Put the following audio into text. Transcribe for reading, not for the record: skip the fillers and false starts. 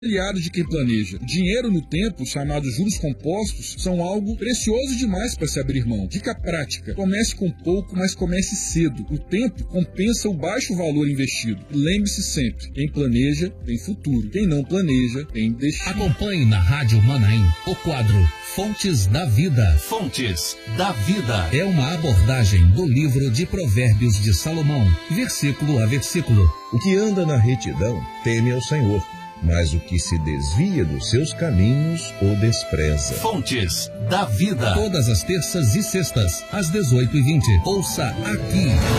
aliado de quem planeja. Dinheiro no tempo, chamados juros compostos, são algo precioso demais para se abrir mão. Dica prática: comece com pouco, mas comece cedo. O tempo compensa o baixo valor investido. Lembre-se sempre, quem planeja tem futuro. Quem não planeja tem destino. Acompanhe na Rádio Manaim o quadro Fontes da Vida. Fontes da Vida é uma abordagem do livro de Provérbios de Salomão, versículo a versículo. O que anda na retidão teme ao Senhor, mas o que se desvia dos seus caminhos o despreza. Fontes da Vida. Todas as terças e sextas, às 18h20. Ouça aqui.